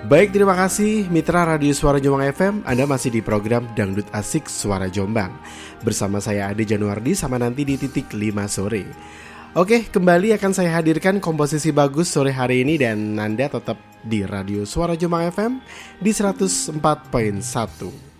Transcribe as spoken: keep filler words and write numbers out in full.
Baik, terima kasih Mitra Radio Suara Jombang F M. Anda masih di program Dangdut Asik Suara Jombang. Bersama saya Ade Januardi sama nanti di titik lima sore. Oke, kembali akan saya hadirkan komposisi bagus sore hari ini. Dan Anda tetap di Radio Suara Jombang F M di seratus empat koma satu.